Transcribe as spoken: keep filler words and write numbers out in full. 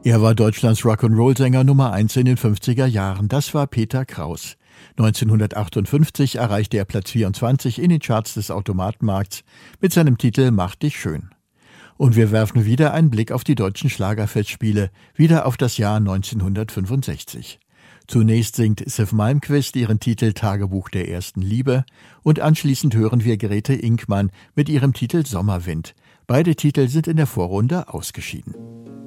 Er war Deutschlands Rock'n'Roll-Sänger Nummer eins in den fünfziger Jahren. Das war Peter Kraus. neunzehnhundertachtundfünfzig erreichte er Platz vierundzwanzig in den Charts des Automatenmarkts mit seinem Titel Mach dich schön. Und wir werfen wieder einen Blick auf die deutschen Schlagerfestspiele, wieder auf das Jahr neunzehnhundertfünfundsechzig. Zunächst singt Siw Malmkvist ihren Titel Tagebuch der ersten Liebe und anschließend hören wir Grete Inkmann mit ihrem Titel Sommerwind. Beide Titel sind in der Vorrunde ausgeschieden.